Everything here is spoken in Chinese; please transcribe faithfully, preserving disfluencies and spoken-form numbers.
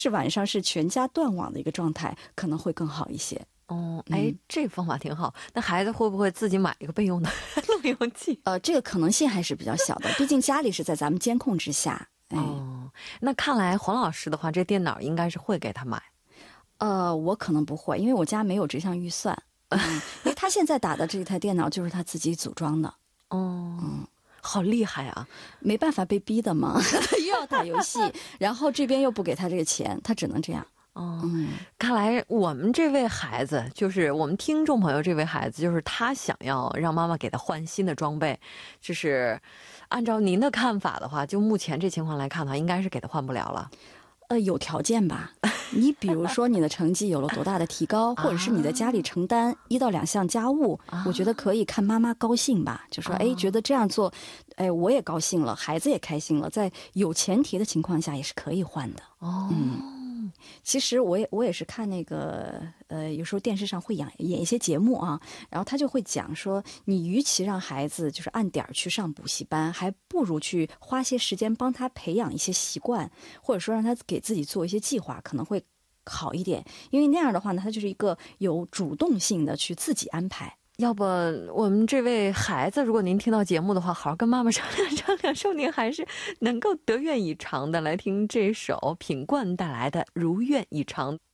是晚上是全家断网的一个状态，可能会更好一些。 哦，哎，这方法挺好。那孩子会不会自己买一个备用的录音器？ 呃，这个可能性还是比较小的，毕竟家里是在咱们监控之下。哎、 哦，那看来黄老师的话，这电脑应该是会给他买。 呃，我可能不会，因为我家没有这项预算。嗯，因为他现在打的这台电脑就是他自己组装的。 哦，嗯，好厉害啊！ 没办法，被逼的嘛，又要打游戏，然后这边又不给他这个钱，他只能这样。 哦，嗯，看来我们这位孩子，就是我们听众朋友这位孩子，就是他想要让妈妈给他换新的装备，就是按照您的看法的话，就目前这情况来看的话，应该是给他换不了了。 呃，有条件吧？你比如说你的成绩有了多大的提高，或者是你在家里承担一到两项家务，啊、我觉得可以看妈妈高兴吧，就说哎，觉得这样做，哎，我也高兴了，孩子也开心了，在有前提的情况下也是可以换的。 哦， 嗯，其实我也我也是看那个呃，有时候电视上会演演一些节目啊，然后他就会讲说，你与其让孩子就是按点儿去上补习班，还不如去花些时间帮他培养一些习惯，或者说让他给自己做一些计划，可能会好一点。因为那样的话呢，他就是一个有主动性的去自己安排。 要不我们这位孩子，如果您听到节目的话，好好跟妈妈商量商量，说您还是能够得愿以偿的来听这首品冠带来的《如愿以偿》。